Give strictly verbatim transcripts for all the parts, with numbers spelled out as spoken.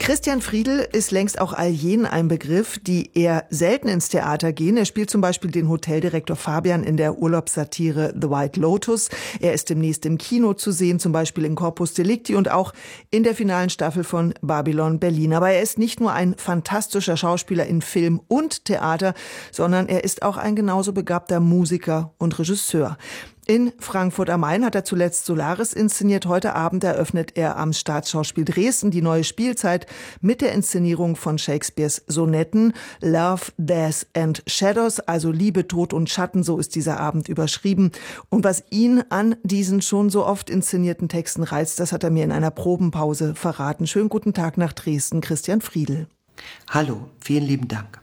Christian Friedel ist längst auch all jenen ein Begriff, die eher selten ins Theater gehen. Er spielt zum Beispiel den Hoteldirektor Fabian in der Urlaubssatire The White Lotus. Er ist demnächst im Kino zu sehen, zum Beispiel in Corpus Delicti und auch in der finalen Staffel von Babylon Berlin. Aber er ist nicht nur ein fantastischer Schauspieler in Film und Theater, sondern er ist auch ein genauso begabter Musiker und Regisseur. In Frankfurt am Main hat er zuletzt Solaris inszeniert. Heute Abend eröffnet er am Staatsschauspiel Dresden die neue Spielzeit mit der Inszenierung von Shakespeares Sonetten Love, Death and Shadows, also Liebe, Tod und Schatten, so ist dieser Abend überschrieben. Und was ihn an diesen schon so oft inszenierten Texten reizt, das hat er mir in einer Probenpause verraten. Schönen guten Tag nach Dresden, Christian Friedel. Hallo, vielen lieben Dank.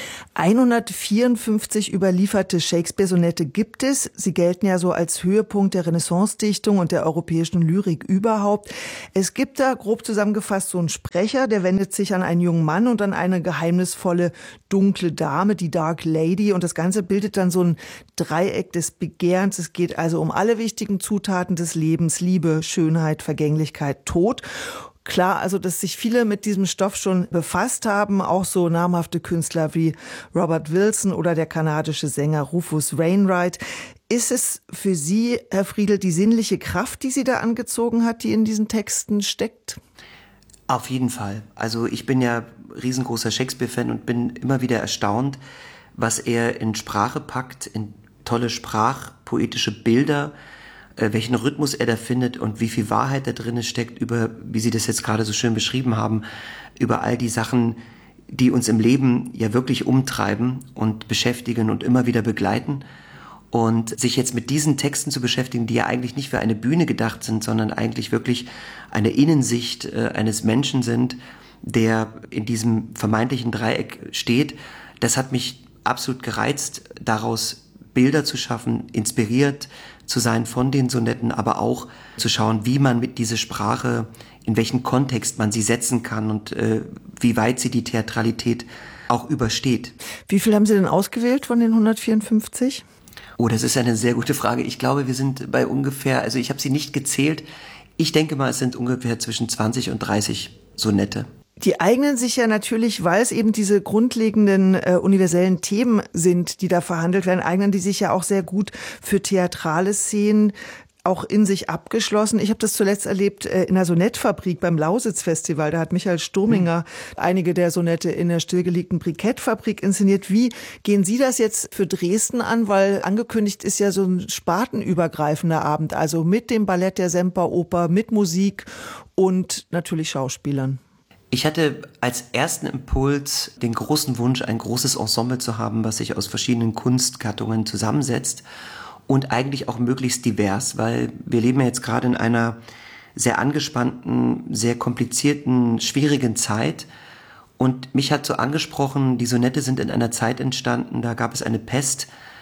hundertvierundfünfzig überlieferte Shakespeare-Sonette gibt es. Sie gelten ja so als Höhepunkt der Renaissance-Dichtung und der europäischen Lyrik überhaupt. Es gibt da, grob zusammengefasst, so einen Sprecher, der wendet sich an einen jungen Mann und an eine geheimnisvolle, dunkle Dame, die Dark Lady. Und das Ganze bildet dann so ein Dreieck des Begehrens. Es geht also um alle wichtigen Zutaten des Lebens: Liebe, Schönheit, Vergänglichkeit, Tod. Klar, also dass sich viele mit diesem Stoff schon befasst haben, auch so namhafte Künstler wie Robert Wilson oder der kanadische Sänger Rufus Wainwright. Ist es für Sie, Herr Friedel, die sinnliche Kraft, die Sie da angezogen hat, die in diesen Texten steckt? Auf jeden Fall. Also ich bin ja riesengroßer Shakespeare-Fan und bin immer wieder erstaunt, was er in Sprache packt, in tolle sprachpoetische Bilder, welchen Rhythmus er da findet und wie viel Wahrheit da drin steckt über, wie Sie das jetzt gerade so schön beschrieben haben, über all die Sachen, die uns im Leben ja wirklich umtreiben und beschäftigen und immer wieder begleiten. Und sich jetzt mit diesen Texten zu beschäftigen, die ja eigentlich nicht für eine Bühne gedacht sind, sondern eigentlich wirklich eine Innensicht äh, eines Menschen sind, der in diesem vermeintlichen Dreieck steht, das hat mich absolut gereizt, daraus Bilder zu schaffen, inspiriert zu sein von den Sonetten, aber auch zu schauen, wie man mit dieser Sprache, in welchen Kontext man sie setzen kann und äh, wie weit sie die Theatralität auch übersteht. Wie viel haben Sie denn ausgewählt von den hundertvierundfünfzig? Oh, das ist eine sehr gute Frage. Ich glaube, wir sind bei ungefähr, also ich habe sie nicht gezählt. Ich denke mal, es sind ungefähr zwischen zwanzig und dreißig Sonette. Die eignen sich ja natürlich, weil es eben diese grundlegenden äh, universellen Themen sind, die da verhandelt werden, eignen die sich ja auch sehr gut für theatrale Szenen, auch in sich abgeschlossen. Ich habe das zuletzt erlebt äh, in der Sonettfabrik beim Lausitz-Festival. Da hat Michael Sturminger mhm. einige der Sonette in der stillgelegten Brikettfabrik inszeniert. Wie gehen Sie das jetzt für Dresden an? Weil angekündigt ist ja so ein spartenübergreifender Abend, also mit dem Ballett der Semperoper, mit Musik und natürlich Schauspielern. Ich hatte als ersten Impuls den großen Wunsch, ein großes Ensemble zu haben, was sich aus verschiedenen Kunstgattungen zusammensetzt und eigentlich auch möglichst divers, weil wir leben ja jetzt gerade in einer sehr angespannten, sehr komplizierten, schwierigen Zeit. Und mich hat so angesprochen, die Sonette sind in einer Zeit entstanden, da gab es eine Pest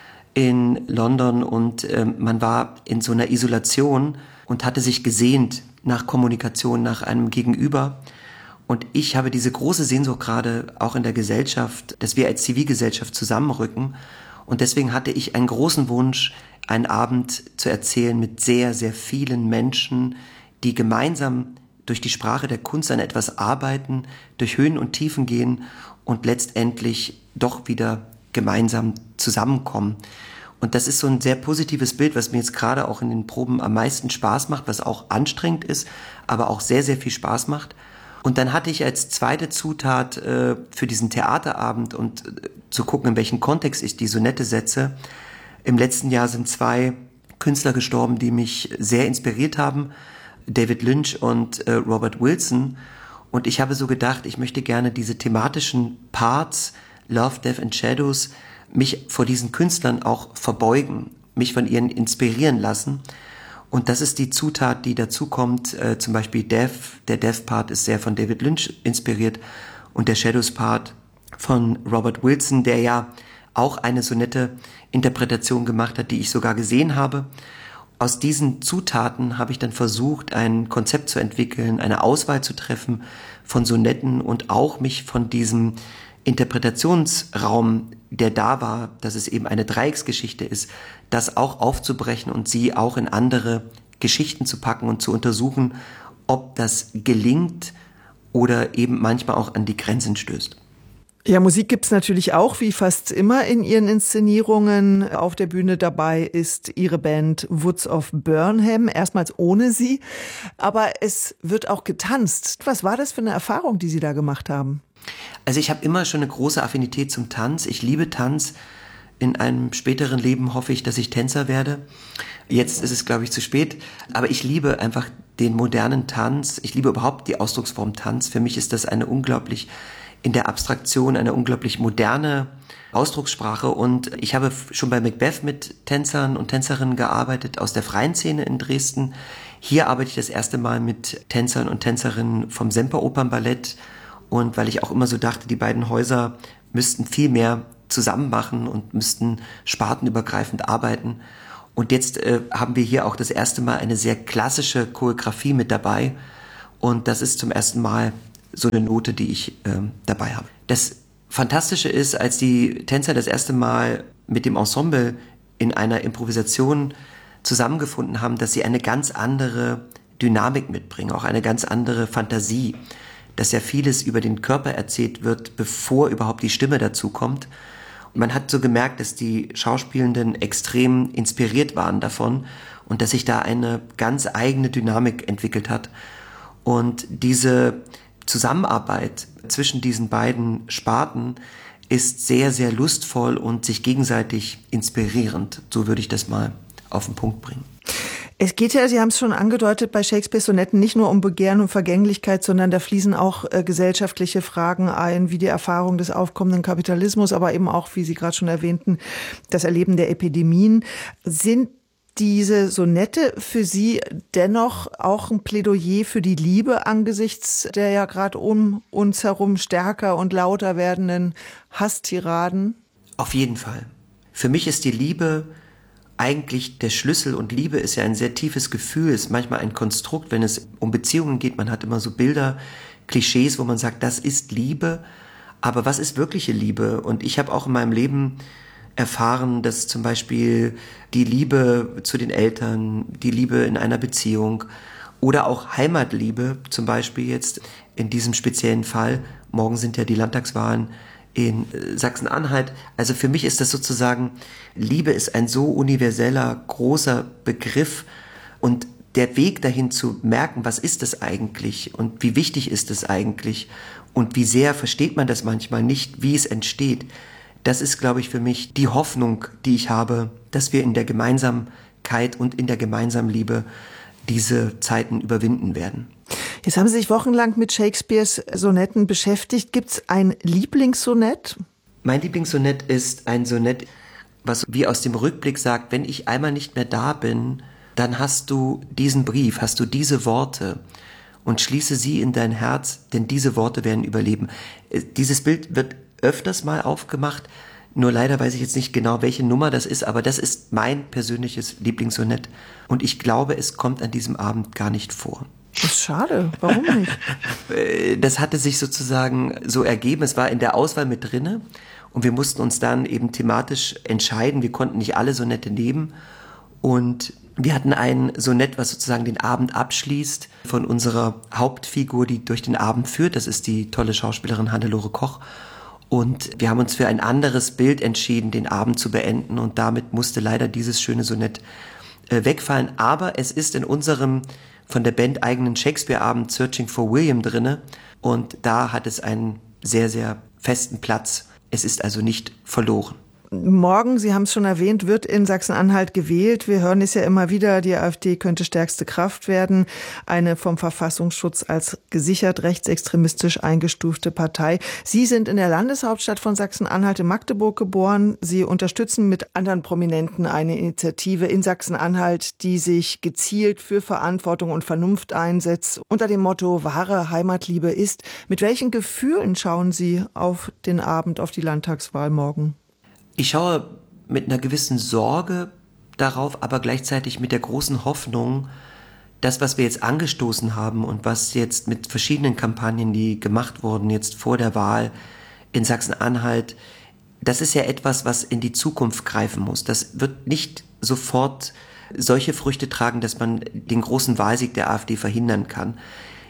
in London und äh, man war in so einer Isolation und hatte sich gesehnt nach Kommunikation, nach einem Gegenüber. Und ich habe diese große Sehnsucht gerade auch in der Gesellschaft, dass wir als Zivilgesellschaft zusammenrücken. Und deswegen hatte ich einen großen Wunsch, einen Abend zu erzählen mit sehr, sehr vielen Menschen, die gemeinsam durch die Sprache der Kunst an etwas arbeiten, durch Höhen und Tiefen gehen und letztendlich doch wieder gemeinsam zusammenkommen. Und das ist so ein sehr positives Bild, was mir jetzt gerade auch in den Proben am meisten Spaß macht, was auch anstrengend ist, aber auch sehr, sehr viel Spaß macht. Und dann hatte ich als zweite Zutat äh, für diesen Theaterabend und äh, zu gucken, in welchen Kontext ich die Sonette setze. Im letzten Jahr sind zwei Künstler gestorben, die mich sehr inspiriert haben, David Lynch und äh, Robert Wilson. Und ich habe so gedacht, ich möchte gerne diese thematischen Parts, Love, Death and Shadows, mich vor diesen Künstlern auch verbeugen, mich von ihnen inspirieren lassen. Und das ist die Zutat, die dazu kommt, äh, zum Beispiel Death. Der Death-Part ist sehr von David Lynch inspiriert und der Shadows-Part von Robert Wilson, der ja auch eine Sonette-Interpretation gemacht hat, die ich sogar gesehen habe. Aus diesen Zutaten habe ich dann versucht, ein Konzept zu entwickeln, eine Auswahl zu treffen von Sonetten und auch mich von diesem Interpretationsraum, der da war, dass es eben eine Dreiecksgeschichte ist, das auch aufzubrechen und sie auch in andere Geschichten zu packen und zu untersuchen, ob das gelingt oder eben manchmal auch an die Grenzen stößt. Ja, Musik gibt's natürlich auch, wie fast immer in Ihren Inszenierungen. Auf der Bühne dabei ist Ihre Band Woods of Burnham, erstmals ohne Sie. Aber es wird auch getanzt. Was war das für eine Erfahrung, die Sie da gemacht haben? Also ich habe immer schon eine große Affinität zum Tanz. Ich liebe Tanz. In einem späteren Leben hoffe ich, dass ich Tänzer werde. Jetzt ist es, glaube ich, zu spät. Aber ich liebe einfach den modernen Tanz. Ich liebe überhaupt die Ausdrucksform Tanz. Für mich ist das eine unglaublich in der Abstraktion eine unglaublich moderne Ausdruckssprache und ich habe schon bei Macbeth mit Tänzern und Tänzerinnen gearbeitet aus der freien Szene in Dresden. Hier arbeite ich das erste Mal mit Tänzern und Tänzerinnen vom Semper Opernballett und weil ich auch immer so dachte, die beiden Häuser müssten viel mehr zusammen machen und müssten spartenübergreifend arbeiten. Und jetzt äh, haben wir hier auch das erste Mal eine sehr klassische Choreografie mit dabei und das ist zum ersten Mal so eine Note, die ich ähm, dabei habe. Das Fantastische ist, als die Tänzer das erste Mal mit dem Ensemble in einer Improvisation zusammengefunden haben, dass sie eine ganz andere Dynamik mitbringen, auch eine ganz andere Fantasie, dass ja vieles über den Körper erzählt wird, bevor überhaupt die Stimme dazu kommt. Und man hat so gemerkt, dass die Schauspielenden extrem inspiriert waren davon und dass sich da eine ganz eigene Dynamik entwickelt hat. Und diese Zusammenarbeit zwischen diesen beiden Sparten ist sehr, sehr lustvoll und sich gegenseitig inspirierend. So würde ich das mal auf den Punkt bringen. Es geht ja, Sie haben es schon angedeutet, bei Shakespeares Sonetten nicht nur um Begehren und Vergänglichkeit, sondern da fließen auch äh, gesellschaftliche Fragen ein, wie die Erfahrung des aufkommenden Kapitalismus, aber eben auch, wie Sie gerade schon erwähnten, das Erleben der Epidemien. Sind diese Sonette für Sie dennoch auch ein Plädoyer für die Liebe angesichts der ja gerade um uns herum stärker und lauter werdenden Hasstiraden? Auf jeden Fall. Für mich ist die Liebe eigentlich der Schlüssel und Liebe ist ja ein sehr tiefes Gefühl, ist manchmal ein Konstrukt, wenn es um Beziehungen geht. Man hat immer so Bilder, Klischees, wo man sagt, das ist Liebe. Aber was ist wirkliche Liebe? Und ich habe auch in meinem Leben erfahren, dass zum Beispiel die Liebe zu den Eltern, die Liebe in einer Beziehung oder auch Heimatliebe, zum Beispiel jetzt in diesem speziellen Fall, morgen sind ja die Landtagswahlen in Sachsen-Anhalt, also für mich ist das sozusagen, Liebe ist ein so universeller, großer Begriff und der Weg dahin zu merken, was ist das eigentlich und wie wichtig ist es eigentlich und wie sehr versteht man das manchmal nicht, wie es entsteht. Das ist, glaube ich, für mich die Hoffnung, die ich habe, dass wir in der Gemeinsamkeit und in der gemeinsamen Liebe diese Zeiten überwinden werden. Jetzt haben Sie sich wochenlang mit Shakespeares Sonetten beschäftigt. Gibt es ein Lieblingssonett? Mein Lieblingssonett ist ein Sonett, was wie aus dem Rückblick sagt, wenn ich einmal nicht mehr da bin, dann hast du diesen Brief, hast du diese Worte und schließe sie in dein Herz, denn diese Worte werden überleben. Dieses Bild wird öfters mal aufgemacht, nur leider weiß ich jetzt nicht genau, welche Nummer das ist, aber das ist mein persönliches Lieblingssonett und ich glaube, es kommt an diesem Abend gar nicht vor. Das ist schade, warum nicht? Das hatte sich sozusagen so ergeben, es war in der Auswahl mit drinne und wir mussten uns dann eben thematisch entscheiden, wir konnten nicht alle Sonette nehmen und wir hatten ein Sonett, was sozusagen den Abend abschließt von unserer Hauptfigur, die durch den Abend führt, das ist die tolle Schauspielerin Hannelore Koch. Und wir haben uns für ein anderes Bild entschieden, den Abend zu beenden und damit musste leider dieses schöne Sonett äh, wegfallen. Aber es ist in unserem von der Band eigenen Shakespeare-Abend Searching for William drinne und da hat es einen sehr, sehr festen Platz. Es ist also nicht verloren. Morgen, Sie haben es schon erwähnt, wird in Sachsen-Anhalt gewählt. Wir hören es ja immer wieder, die AfD könnte stärkste Kraft werden. Eine vom Verfassungsschutz als gesichert rechtsextremistisch eingestufte Partei. Sie sind in der Landeshauptstadt von Sachsen-Anhalt in Magdeburg geboren. Sie unterstützen mit anderen Prominenten eine Initiative in Sachsen-Anhalt, die sich gezielt für Verantwortung und Vernunft einsetzt. Unter dem Motto wahre Heimatliebe ist. Mit welchen Gefühlen schauen Sie auf den Abend, auf die Landtagswahl morgen? Ich schaue mit einer gewissen Sorge darauf, aber gleichzeitig mit der großen Hoffnung, das, was wir jetzt angestoßen haben und was jetzt mit verschiedenen Kampagnen, die gemacht wurden, jetzt vor der Wahl in Sachsen-Anhalt, das ist ja etwas, was in die Zukunft greifen muss. Das wird nicht sofort solche Früchte tragen, dass man den großen Wahlsieg der AfD verhindern kann.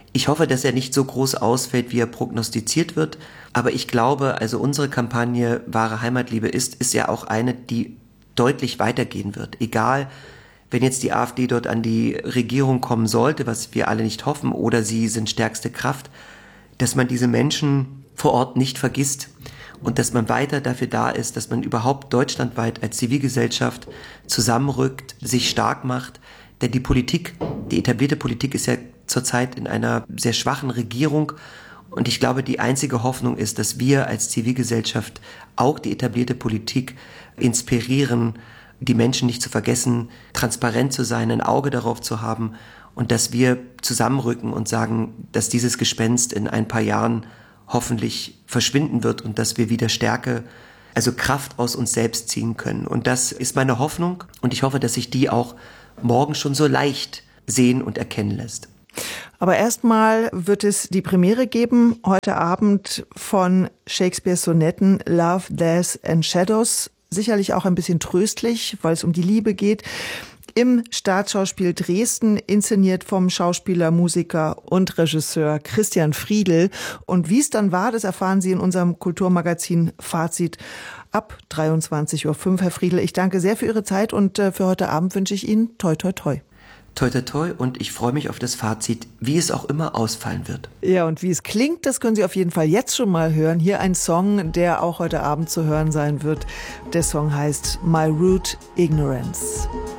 Ich hoffe, dass er nicht so groß ausfällt, wie er prognostiziert wird. Aber ich glaube, also unsere Kampagne Wahre Heimatliebe ist, ist ja auch eine, die deutlich weitergehen wird. Egal, wenn jetzt die AfD dort an die Regierung kommen sollte, was wir alle nicht hoffen, oder sie sind stärkste Kraft, dass man diese Menschen vor Ort nicht vergisst und dass man weiter dafür da ist, dass man überhaupt deutschlandweit als Zivilgesellschaft zusammenrückt, sich stark macht. Denn die Politik, die etablierte Politik ist ja zurzeit in einer sehr schwachen Regierung. Und ich glaube, die einzige Hoffnung ist, dass wir als Zivilgesellschaft auch die etablierte Politik inspirieren, die Menschen nicht zu vergessen, transparent zu sein, ein Auge darauf zu haben und dass wir zusammenrücken und sagen, dass dieses Gespenst in ein paar Jahren hoffentlich verschwinden wird und dass wir wieder Stärke, also Kraft aus uns selbst ziehen können. Und das ist meine Hoffnung und ich hoffe, dass sich die auch morgen schon so leicht sehen und erkennen lässt. Aber erstmal wird es die Premiere geben, heute Abend von Shakespeares Sonetten Love, Death and Shadows. Sicherlich auch ein bisschen tröstlich, weil es um die Liebe geht. Im Staatsschauspiel Dresden, inszeniert vom Schauspieler, Musiker und Regisseur Christian Friedl. Und wie es dann war, das erfahren Sie in unserem Kulturmagazin Fazit ab dreiundzwanzig Uhr fünf. Herr Friedl, ich danke sehr für Ihre Zeit und für heute Abend wünsche ich Ihnen toi toi toi. Toi, toi, toi und ich freue mich auf das Fazit, wie es auch immer ausfallen wird. Ja, und wie es klingt, das können Sie auf jeden Fall jetzt schon mal hören. Hier ein Song, der auch heute Abend zu hören sein wird. Der Song heißt My Root Ignorance.